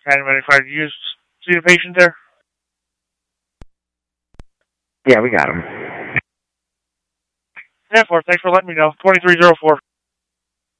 1095. Do you see the patient there? Yeah, we got him. 10-4, thanks for letting me know. 2304.